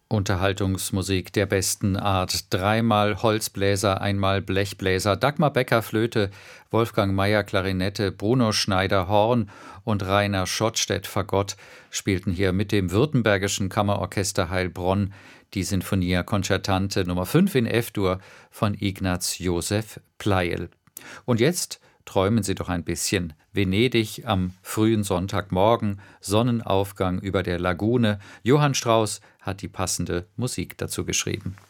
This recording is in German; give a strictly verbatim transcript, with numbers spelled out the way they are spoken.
Unterhaltungsmusik der besten Art. Dreimal Holzbläser, einmal Blechbläser, Dagmar Becker Flöte, Wolfgang Mayer Klarinette, Bruno Schneider Horn und Rainer Schottstedt Fagott spielten hier mit dem Württembergischen Kammerorchester Heilbronn die Sinfonia Concertante Nummer fünf in F-Dur von Ignaz Josef Pleyel. Und jetzt träumen Sie doch ein bisschen. Venedig am frühen Sonntagmorgen, Sonnenaufgang über der Lagune. Johann Strauss hat die passende Musik dazu geschrieben.